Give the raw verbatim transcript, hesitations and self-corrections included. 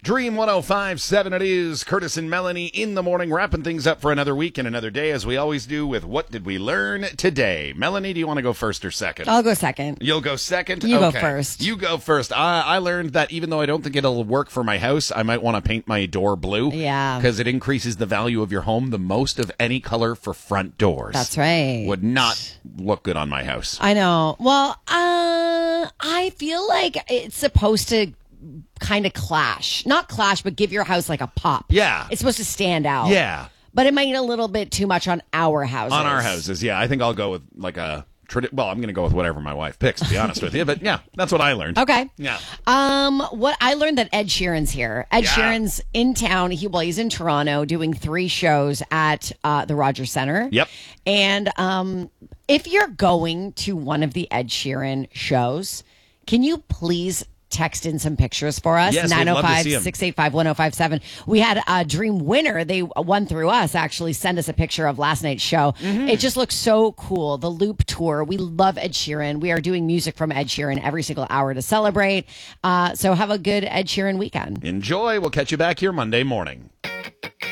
Dream one oh five point seven it is. Curtis and Melanie in the morning, wrapping things up for another week and another day, as we always do with What Did We Learn Today? Melanie, do you want to go first or second? I'll go second. You'll go second? You okay. go first. You go first. I, I learned that even though I don't think it'll work for my house, I might want to paint my door blue. Yeah. Because it increases the value of your home the most of any color for front doors. That's right. Would not look good on my house. I know. Well, uh, I feel like it's supposed to kind of clash. Not clash, but give your house like a pop. Yeah. It's supposed to stand out. Yeah. But it might be a little bit too much on our houses. On our houses, yeah. I think I'll go with like a... Well, I'm going to go with whatever my wife picks, to be honest with you. But yeah, that's what I learned. Okay. Yeah. Um, what I learned that Ed Sheeran's here. Ed Yeah. Sheeran's in town. He well, he's in Toronto doing three shows at uh, the Rogers Centre. Yep. And um, if you're going to one of the Ed Sheeran shows, can you please text in some pictures for us? Yes, we'd love to see 'em. nine oh five, six eight five, one oh five seven. We had a dream winner. They won through us, actually send us a picture of last night's show. Mm-hmm. It just looks so cool. The Loop Tour. We love Ed Sheeran. We are doing music from Ed Sheeran every single hour to celebrate. Uh, so have a good Ed Sheeran weekend. Enjoy. We'll catch you back here Monday morning.